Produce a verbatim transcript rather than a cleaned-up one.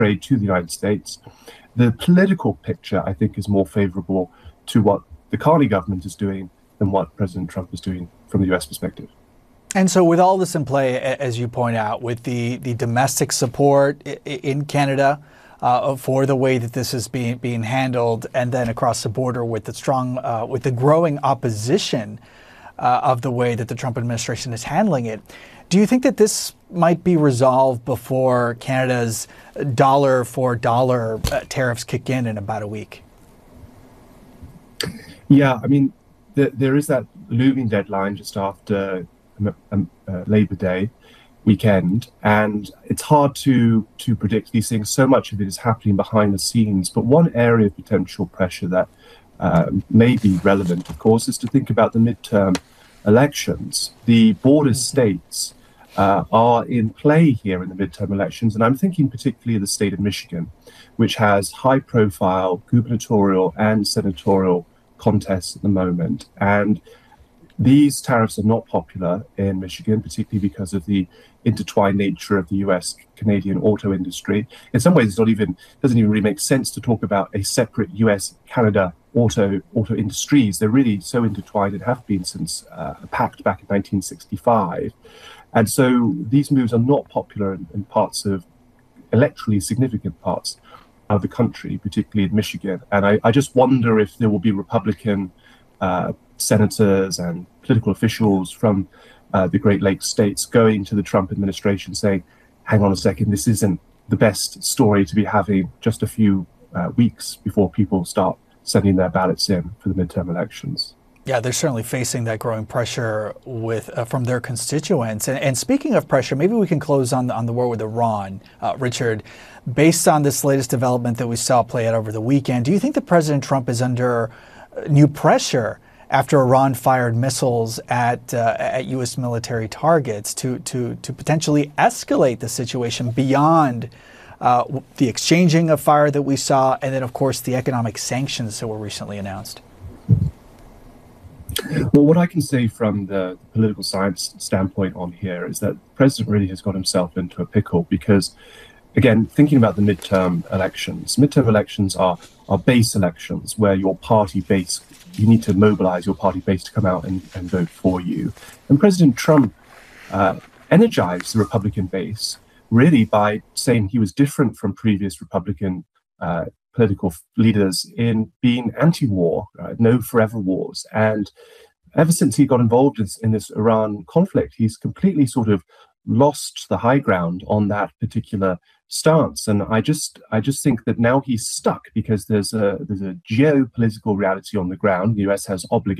trade to the United States. The political picture, I think, is more favorable to what the Carney government is doing than what President Trump is doing from the U S perspective. And so with all this in play, as you point out, with the, the domestic support in Canada uh, for the way that this is being being handled, and then across the border with the strong, uh, with the growing opposition uh, of the way that the Trump administration is handling it, do you think that this might be resolved before Canada's dollar for dollar uh, tariffs kick in in about a week? Yeah, I mean, th- there is that looming deadline just after Um, uh, Labor Day weekend, and it's hard to to predict these things. So much of it is happening behind the scenes. But one area of potential pressure that uh, may be relevant, of course, is to think about the midterm elections. The border states uh, are in play here in the midterm elections, and I'm thinking particularly of the state of Michigan, which has high-profile gubernatorial and senatorial contests at the moment. And these tariffs are not popular in Michigan, particularly because of the intertwined nature of the U S Canadian auto industry. In some ways, it's not even doesn't even really make sense to talk about a separate U S Canada auto auto industries. They're really so intertwined and have been since uh, a pact back in nineteen sixty-five. And so these moves are not popular in, in parts of electorally significant parts of the country, particularly in Michigan. And I, I just wonder if there will be Republican uh, senators and political officials from uh, the Great Lakes states going to the Trump administration saying, hang on a second, this isn't the best story to be having just a few uh, weeks before people start sending their ballots in for the midterm elections. Yeah, they're certainly facing that growing pressure with uh, from their constituents. And, and speaking of pressure, maybe we can close on, on the war with Iran. Uh, Richard, based on this latest development that we saw play out over the weekend, do you think that President Trump is under new pressure after Iran fired missiles at uh, at U S military targets to to to potentially escalate the situation beyond uh, the exchanging of fire that we saw, and then of course the economic sanctions that were recently announced? Well, what I can say from the political science standpoint on here is that the president really has got himself into a pickle because, again, thinking about the midterm elections, midterm elections are, are base elections where your party base, you need to mobilize your party base to come out and, and vote for you. And President Trump uh, energized the Republican base really by saying he was different from previous Republican uh, political leaders in being anti-war, uh, no forever wars. And ever since he got involved in, in this Iran conflict, he's completely sort of lost the high ground on that particular stance. And I just I just think that now he's stuck because there's a there's a geopolitical reality on the ground. The U S has obligations